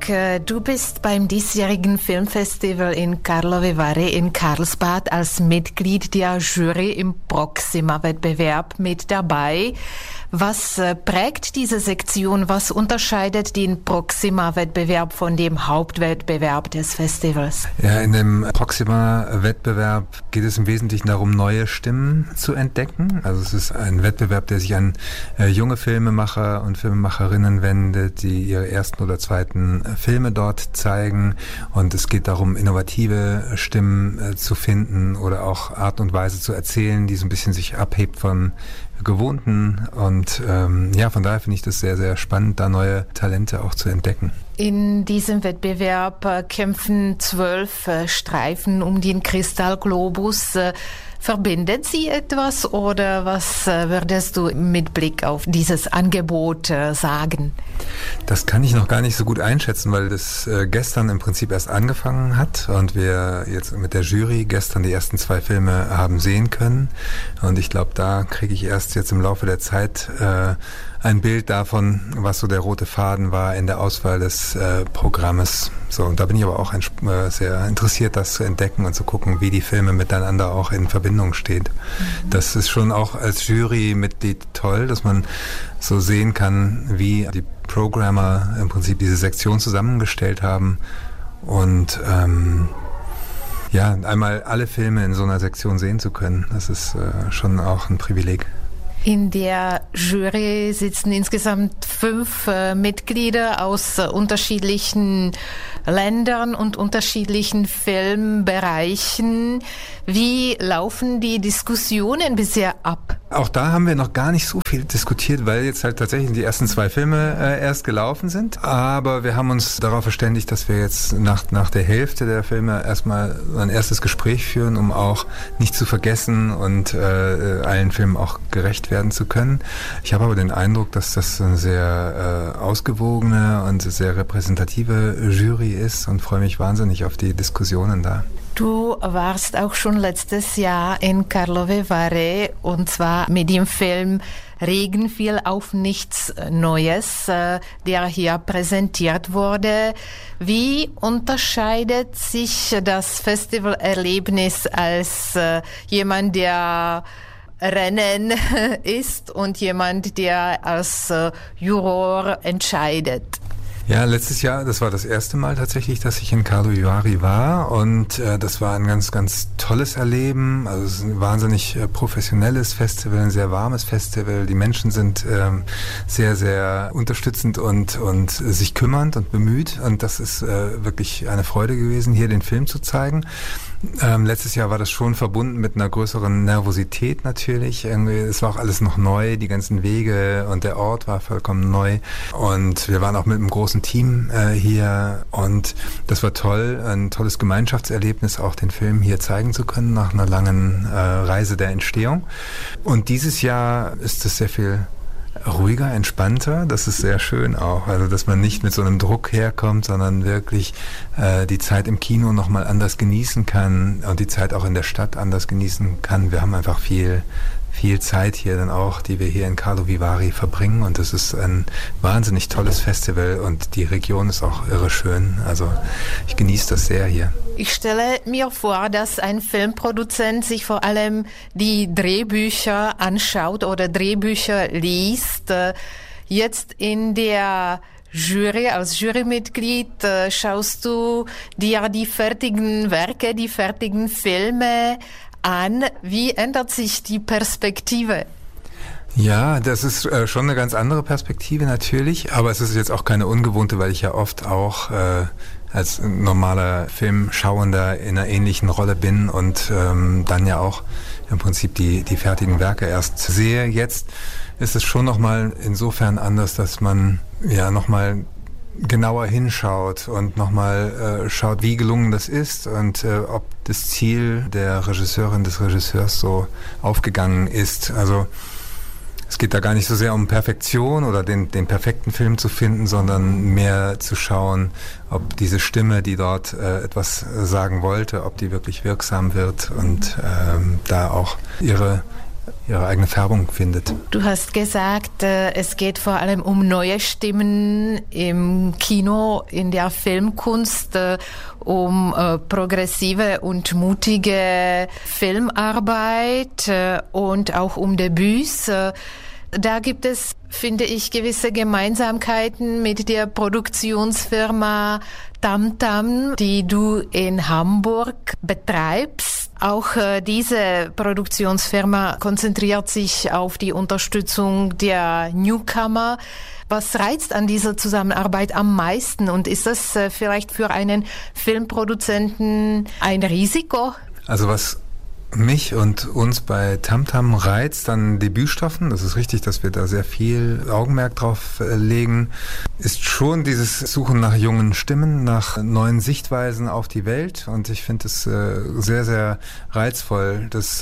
du bist beim diesjährigen Filmfestival in Karlovy Vary in Karlsbad als Mitglied der Jury im Proxima-Wettbewerb mit dabei. Was prägt diese Sektion? Was unterscheidet den Proxima-Wettbewerb von dem Hauptwettbewerb des Festivals? Ja, in dem Proxima-Wettbewerb geht es im Wesentlichen darum, neue Stimmen zu entdecken. Also es ist ein Wettbewerb, der sich an junge Filmemacher und Filmemacherinnen wendet, die ihre ersten oder zweiten Filme dort zeigen. Und es geht darum, innovative Stimmen zu finden oder auch Art und Weise zu erzählen, die so ein bisschen sich abhebt von Gewohnten. Und von daher finde ich das sehr, sehr spannend, da neue Talente auch zu entdecken. In diesem Wettbewerb kämpfen 12 Streifen um den Kristallglobus. Verbindet sie etwas oder was würdest du mit Blick auf dieses Angebot sagen? Das kann ich noch gar nicht so gut einschätzen, weil das gestern im Prinzip erst angefangen hat und wir jetzt mit der Jury gestern die ersten 2 Filme haben sehen können. Und ich glaube, da kriege ich erst jetzt im Laufe der Zeit ein Bild davon, was so der rote Faden war in der Auswahl des Programmes. So, und da bin ich aber auch sehr interessiert, das zu entdecken und zu gucken, wie die Filme miteinander auch in Verbindung stehen. Das ist schon auch als Jurymitglied toll, dass man so sehen kann, wie die Programmer im Prinzip diese Sektion zusammengestellt haben und einmal alle Filme in so einer Sektion sehen zu können. Das ist schon auch ein Privileg. In der Jury sitzen insgesamt 5 Mitglieder aus unterschiedlichen Ländern und unterschiedlichen Filmbereichen. Wie laufen die Diskussionen bisher ab? Auch da haben wir noch gar nicht so viel diskutiert, weil jetzt halt tatsächlich die ersten 2 Filme erst gelaufen sind. Aber wir haben uns darauf verständigt, dass wir jetzt nach der Hälfte der Filme erstmal ein erstes Gespräch führen, um auch nicht zu vergessen und allen Filmen auch gerecht werden zu können. Ich habe aber den Eindruck, dass das eine sehr ausgewogene und sehr repräsentative Jury ist und freue mich wahnsinnig auf die Diskussionen da. Du warst auch schon letztes Jahr in Karlovy Vary und zwar mit dem Film Regen fiel auf nichts Neues, der hier präsentiert wurde. Wie unterscheidet sich das Festivalerlebnis als jemand, der Rennen ist und jemand, der als Juror entscheidet? Ja, letztes Jahr, das war das erste Mal tatsächlich, dass ich in Karlovy Vary war und das war ein ganz, ganz tolles Erleben. Also es ist ein wahnsinnig professionelles Festival, ein sehr warmes Festival. Die Menschen sind sehr, sehr unterstützend und sich kümmernd und bemüht und das ist wirklich eine Freude gewesen, hier den Film zu zeigen. Letztes Jahr war das schon verbunden mit einer größeren Nervosität natürlich. Irgendwie, es war auch alles noch neu, die ganzen Wege und der Ort war vollkommen neu. Und wir waren auch mit einem großen Team hier und das war toll, ein tolles Gemeinschaftserlebnis, auch den Film hier zeigen zu können nach einer langen Reise der Entstehung. Und dieses Jahr ist es sehr viel ruhiger, entspannter, das ist sehr schön auch, also dass man nicht mit so einem Druck herkommt, sondern wirklich die Zeit im Kino nochmal anders genießen kann und die Zeit auch in der Stadt anders genießen kann. Wir haben einfach viel Zeit hier dann auch, die wir hier in Karlovy Vary verbringen und es ist ein wahnsinnig tolles Festival und die Region ist auch irre schön, also ich genieße das sehr hier. Ich stelle mir vor, dass ein Filmproduzent sich vor allem die Drehbücher anschaut oder Drehbücher liest. Jetzt in der Jury, als Jurymitglied, schaust du dir die fertigen Werke, die fertigen Filme an. Wie ändert sich die Perspektive? Ja, das ist schon eine ganz andere Perspektive natürlich, aber es ist jetzt auch keine ungewohnte, weil ich ja oft auch als normaler Filmschauender in einer ähnlichen Rolle bin und dann ja auch im Prinzip die fertigen Werke erst sehe. Jetzt ist es schon nochmal insofern anders, dass man ja nochmal genauer hinschaut und nochmal schaut, wie gelungen das ist und ob das Ziel der Regisseurin, des Regisseurs so aufgegangen ist. Also es geht da gar nicht so sehr um Perfektion oder den perfekten Film zu finden, sondern mehr zu schauen, ob diese Stimme, die dort etwas sagen wollte, ob die wirklich wirksam wird und da auch ihre ihre eigene Färbung findet. Du hast gesagt, es geht vor allem um neue Stimmen im Kino, in der Filmkunst, um progressive und mutige Filmarbeit und auch um Debüts. Da gibt es, finde ich, gewisse Gemeinsamkeiten mit der Produktionsfirma Tamtam, die du in Hamburg betreibst. Auch diese Produktionsfirma konzentriert sich auf die Unterstützung der Newcomer. Was reizt an dieser Zusammenarbeit am meisten und ist das vielleicht für einen Filmproduzenten ein Risiko? Also was mich und uns bei Tamtam reizt an Debütstoffen, das ist richtig, dass wir da sehr viel Augenmerk drauf legen, ist schon dieses Suchen nach jungen Stimmen, nach neuen Sichtweisen auf die Welt, und ich finde es sehr, sehr reizvoll, dass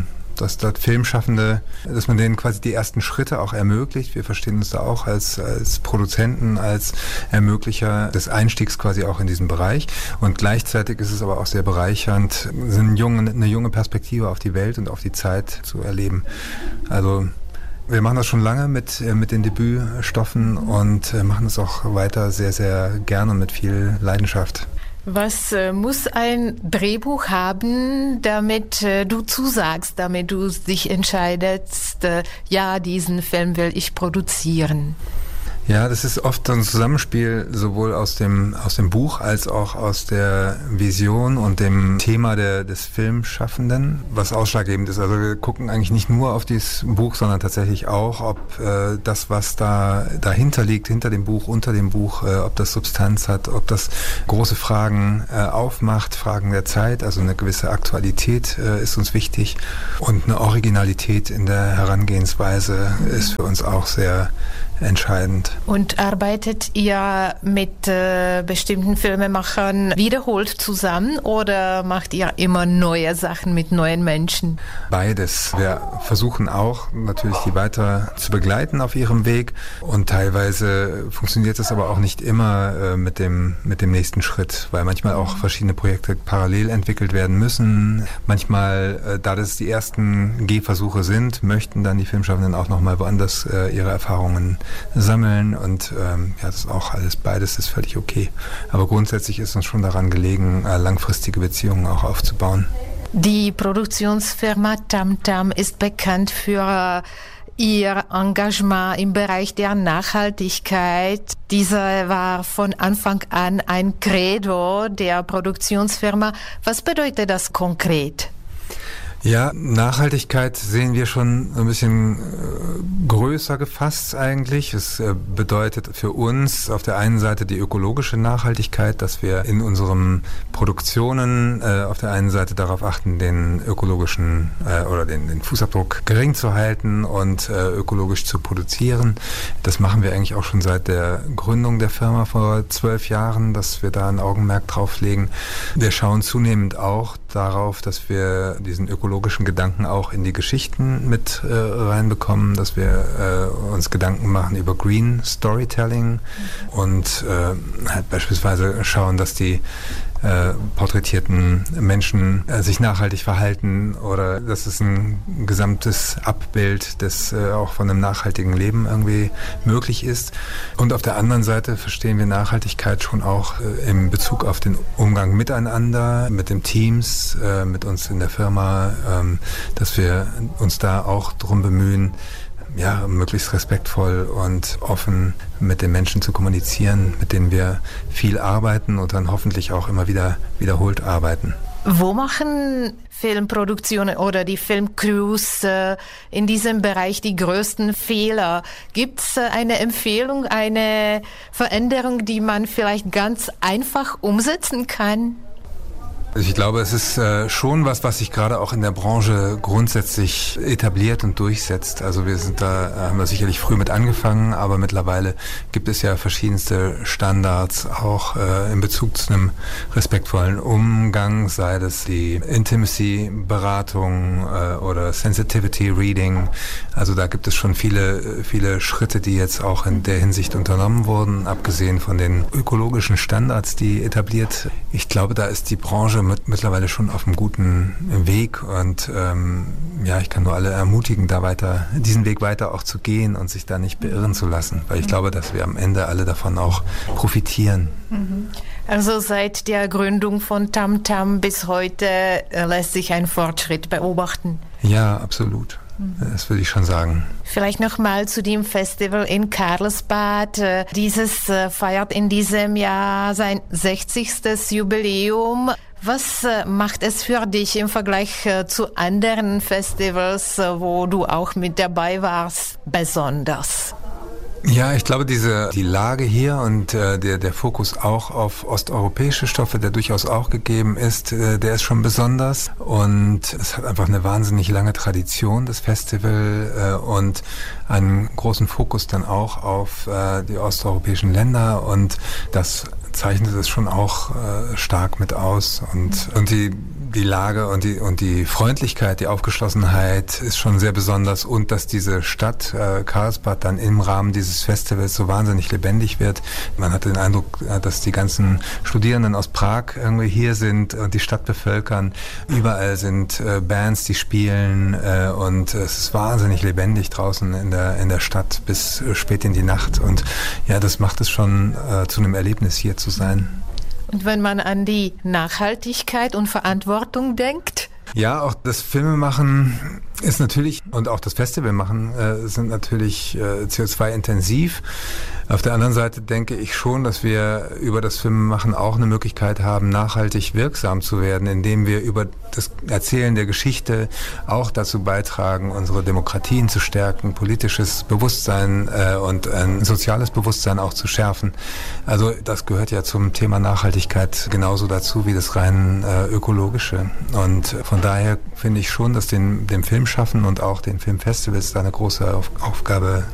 dort Filmschaffende, dass man denen quasi die ersten Schritte auch ermöglicht. Wir verstehen uns da auch als Produzenten, als Ermöglicher des Einstiegs quasi auch in diesen Bereich. Und gleichzeitig ist es aber auch sehr bereichernd, eine junge Perspektive auf die Welt und auf die Zeit zu erleben. Also wir machen das schon lange mit den Debütstoffen und machen es auch weiter sehr, sehr gerne und mit viel Leidenschaft. Was muss ein Drehbuch haben, damit du zusagst, damit du dich entscheidest, ja, diesen Film will ich produzieren? Ja, das ist oft so ein Zusammenspiel sowohl aus dem Buch als auch aus der Vision und dem Thema des Filmschaffenden, was ausschlaggebend ist. Also wir gucken eigentlich nicht nur auf dieses Buch, sondern tatsächlich auch, ob das, was dahinter liegt, hinter dem Buch, unter dem Buch, ob das Substanz hat, ob das große Fragen aufmacht, Fragen der Zeit, also eine gewisse Aktualität ist uns wichtig, und eine Originalität in der Herangehensweise ist für uns auch sehr entscheidend. Und arbeitet ihr mit bestimmten Filmemachern wiederholt zusammen oder macht ihr immer neue Sachen mit neuen Menschen? Beides. Wir versuchen auch natürlich, die weiter zu begleiten auf ihrem Weg, und teilweise funktioniert es aber auch nicht immer mit dem nächsten Schritt, weil manchmal auch verschiedene Projekte parallel entwickelt werden müssen. Manchmal, da das die ersten Gehversuche sind, möchten dann die Filmschaffenden auch nochmal woanders ihre Erfahrungen sammeln, und das ist auch alles, beides ist völlig okay. Aber grundsätzlich ist uns schon daran gelegen, langfristige Beziehungen auch aufzubauen. Die Produktionsfirma Tamtam ist bekannt für ihr Engagement im Bereich der Nachhaltigkeit. Dieser war von Anfang an ein Credo der Produktionsfirma. Was bedeutet das konkret? Ja, Nachhaltigkeit sehen wir schon ein bisschen größer gefasst eigentlich. Es bedeutet für uns auf der einen Seite die ökologische Nachhaltigkeit, dass wir in unseren Produktionen auf der einen Seite darauf achten, den ökologischen oder den Fußabdruck gering zu halten und ökologisch zu produzieren. Das machen wir eigentlich auch schon seit der Gründung der Firma vor 12 Jahren, dass wir da ein Augenmerk drauf legen. Wir schauen zunehmend auch darauf, dass wir diesen ökologischen Gedanken auch in die Geschichten mit reinbekommen, dass wir uns Gedanken machen über Green Storytelling und halt beispielsweise schauen, dass die porträtierten Menschen sich nachhaltig verhalten, oder dass es ein gesamtes Abbild des auch von einem nachhaltigen Leben irgendwie möglich ist. Und auf der anderen Seite verstehen wir Nachhaltigkeit schon auch in Bezug auf den Umgang miteinander, mit den Teams, mit uns in der Firma, dass wir uns da auch darum bemühen, ja, möglichst respektvoll und offen mit den Menschen zu kommunizieren, mit denen wir viel arbeiten und dann hoffentlich auch immer wieder wiederholt arbeiten. Wo machen Filmproduktionen oder die Filmcrews in diesem Bereich die größten Fehler? Gibt es eine Empfehlung, eine Veränderung, die man vielleicht ganz einfach umsetzen kann? Ich glaube, es ist schon was sich gerade auch in der Branche grundsätzlich etabliert und durchsetzt. Also haben wir sicherlich früh mit angefangen, aber mittlerweile gibt es ja verschiedenste Standards, auch in Bezug zu einem respektvollen Umgang, sei das die Intimacy-Beratung oder Sensitivity-Reading. Also da gibt es schon viele Schritte, die jetzt auch in der Hinsicht unternommen wurden, abgesehen von den ökologischen Standards, die etabliert. Ich glaube, da ist die Branche wäre mittlerweile schon auf einem guten Weg und ich kann nur alle ermutigen, diesen Weg weiter auch zu gehen und sich da nicht beirren zu lassen, weil ich glaube, dass wir am Ende alle davon auch profitieren. Also seit der Gründung von Tamtam bis heute lässt sich ein Fortschritt beobachten. Ja, absolut. Das würde ich schon sagen. Vielleicht nochmal zu dem Festival in Karlsbad. Dieses feiert in diesem Jahr sein 60. Jubiläum. Was macht es für dich im Vergleich zu anderen Festivals, wo du auch mit dabei warst, besonders? Ja, ich glaube, die Lage hier und der Fokus auch auf osteuropäische Stoffe, der durchaus auch gegeben ist, der ist schon besonders. Und es hat einfach eine wahnsinnig lange Tradition, das Festival, und einen großen Fokus dann auch auf die osteuropäischen Länder. Und das zeichnet es schon auch stark mit aus. Und die Lage und die Freundlichkeit, die Aufgeschlossenheit ist schon sehr besonders, und dass diese Stadt Karlsbad dann im Rahmen dieses Festivals so wahnsinnig lebendig wird. Man hatte den Eindruck, dass die ganzen Studierenden aus Prag irgendwie hier sind und die Stadt bevölkern. Überall sind Bands, die spielen, und es ist wahnsinnig lebendig draußen in der Stadt bis spät in die Nacht, und ja, das macht es schon zu einem Erlebnis, hier zu sein. Und wenn man an die Nachhaltigkeit und Verantwortung denkt? Ja, auch das Filmemachen ist natürlich, und auch das Festivalmachen sind natürlich CO2-intensiv. Auf der anderen Seite denke ich schon, dass wir über das Filmemachen auch eine Möglichkeit haben, nachhaltig wirksam zu werden, indem wir über das Erzählen der Geschichte auch dazu beitragen, unsere Demokratien zu stärken, politisches Bewusstsein und ein soziales Bewusstsein auch zu schärfen. Also das gehört ja zum Thema Nachhaltigkeit genauso dazu wie das rein ökologische. Und von daher finde ich schon, dass dem Filmschaffen und auch den Filmfestivals da eine große Aufgabe